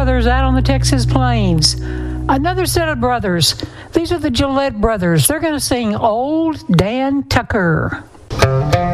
brothers out on the Texas plains. Another set of brothers. These are the Gillette brothers. They're going to sing Old Dan Tucker.